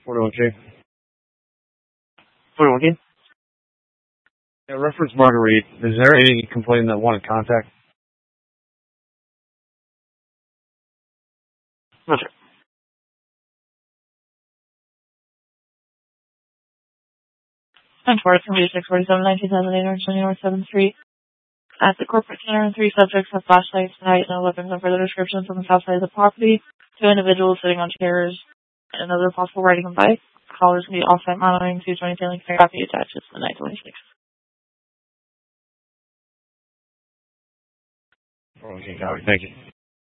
41K. 41K? Yeah, reference Marguerite. Is there any complaint that wanted contact? No, sir. And for it's going to be 647 19,820 North 7th Street. At the corporate center, and 3 subjects have flashlights, night, no weapons, and further descriptions on the south side of the property. 2 individuals sitting on chairs, and another possible riding a bike. Callers can be off-site monitoring, 220 Taylor copy attached to the 926. Okay, got it. Thank you.